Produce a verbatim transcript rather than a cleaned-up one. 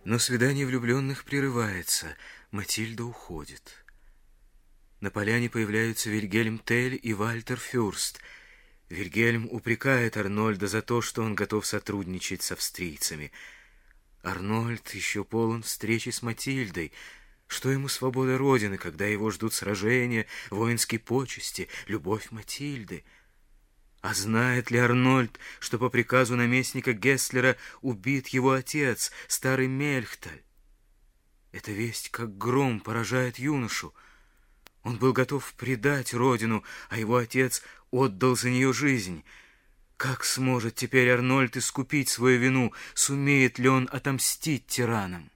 Но свидание влюбленных прерывается. Матильда уходит. На поляне появляются Вильгельм Тель и Вальтер Фюрст. Вильгельм упрекает Арнольда за то, что он готов сотрудничать с австрийцами. Арнольд еще полон встречи с Матильдой. Что ему свобода Родины, когда его ждут сражения, воинские почести, любовь Матильды? А знает ли Арнольд, что по приказу наместника Гесслера убит его отец, старый Мельхталь? Эта весть, как гром, поражает юношу. Он был готов предать родину, а его отец отдал за нее жизнь. Как сможет теперь Арнольд искупить свою вину? Сумеет ли он отомстить тиранам?